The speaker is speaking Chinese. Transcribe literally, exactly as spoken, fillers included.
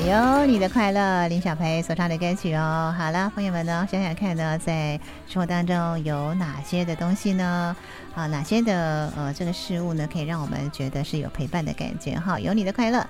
有你的快乐，林小培所唱的歌曲哦。好了，朋友们呢，想想看呢，在生活当中有哪些的东西呢？啊，哪些的呃这个事物呢，可以让我们觉得是有陪伴的感觉哈？有你的快乐。